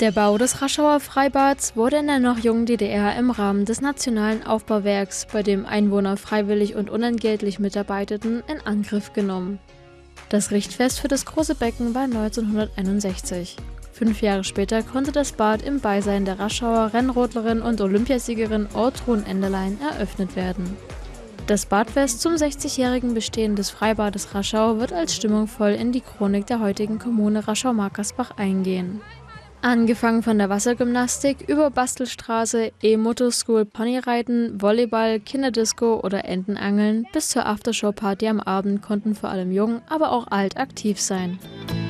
Der Bau des Raschauer Freibads wurde in der noch jungen DDR im Rahmen des Nationalen Aufbauwerks, bei dem Einwohner freiwillig und unentgeltlich mitarbeiteten, in Angriff genommen. Das Richtfest für das große Becken war 1961. 5 Jahre später konnte das Bad im Beisein der Raschauer Rennrodlerin und Olympiasiegerin Ortrun Enderlein eröffnet werden. Das Badfest zum 60-jährigen Bestehen des Freibades Raschau wird als stimmungsvoll in die Chronik der heutigen Kommune Raschau-Markersbach eingehen. Angefangen von der Wassergymnastik über Bastelstraße, E-Motor-School, Ponyreiten, Volleyball, Kinderdisco oder Entenangeln bis zur Aftershow-Party am Abend konnten vor allem jung, aber auch alt aktiv sein.